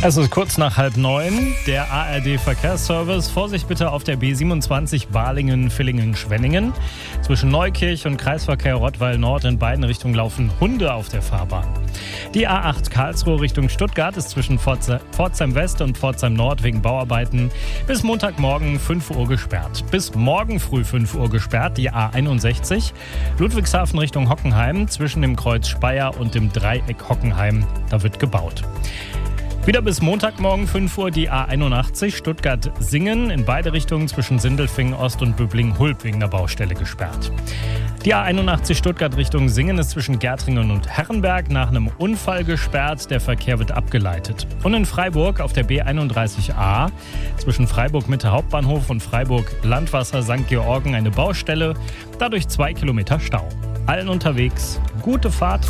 Es ist kurz nach 8:30. Der ARD-Verkehrsservice. Vorsicht bitte auf der B27 Balingen-Villingen-Schwenningen. Zwischen Neukirch und Kreisverkehr Rottweil-Nord in beiden Richtungen laufen Hunde auf der Fahrbahn. Die A8 Karlsruhe Richtung Stuttgart ist zwischen Pforzheim West und Pforzheim Nord wegen Bauarbeiten bis Montagmorgen 5 Uhr gesperrt. Bis morgen früh 5 Uhr gesperrt die A61 Ludwigshafen Richtung Hockenheim zwischen dem Kreuz Speyer und dem Dreieck Hockenheim. Da wird gebaut. Wieder bis Montagmorgen 5 Uhr die A81 Stuttgart-Singen in beide Richtungen zwischen Sindelfingen Ost und Böblingen-Hulb wegen der Baustelle gesperrt. Die A81 Stuttgart Richtung Singen ist zwischen Gärtringen und Herrenberg nach einem Unfall gesperrt. Der Verkehr wird abgeleitet. Und in Freiburg auf der B31a zwischen Freiburg Mitte Hauptbahnhof und Freiburg Landwasser St. Georgen eine Baustelle. Dadurch 2 Kilometer Stau. Allen unterwegs gute Fahrt.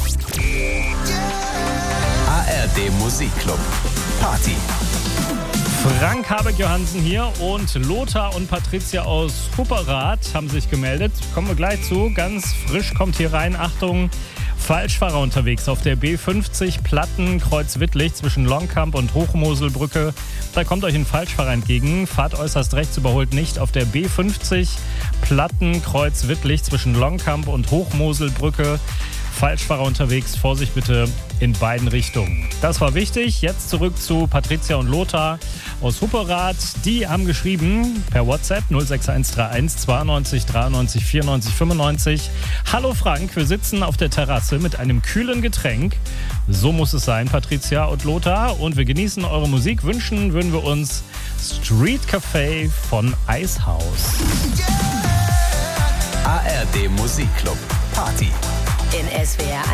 ARD Musikclub. Party. Frank Habeck-Johansen hier und Lothar und Patricia aus Hupperath haben sich gemeldet. Kommen wir gleich zu. Ganz frisch kommt hier rein. Achtung, Falschfahrer unterwegs auf der B50 Platten-Kreuz-Wittlich zwischen Longkamp und Hochmoselbrücke. Da kommt euch ein Falschfahrer entgegen. Fahrt äußerst rechts, überholt nicht auf der B50 Platten-Kreuz-Wittlich zwischen Longkamp und Hochmoselbrücke. Falschfahrer unterwegs, Vorsicht bitte in beiden Richtungen. Das war wichtig. Jetzt zurück zu Patricia und Lothar aus Hupperath. Die haben geschrieben per WhatsApp 06131 92 93 94 95. Hallo Frank, wir sitzen auf der Terrasse mit einem kühlen Getränk. So muss es sein, Patricia und Lothar. Und wir genießen eure Musik. Wünschen würden wir uns Street Café von Eishaus. ARD Musikclub. Party. In SWR